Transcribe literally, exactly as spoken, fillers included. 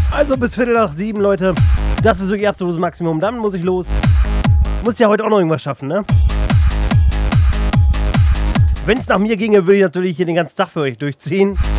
Also bis Viertel nach sieben, Leute. Das ist wirklich absolutes Maximum. Dann muss ich los. Muss ja heute auch noch irgendwas schaffen, ne? Wenn es nach mir ginge, würde ich natürlich hier den ganzen Tag für euch durchziehen.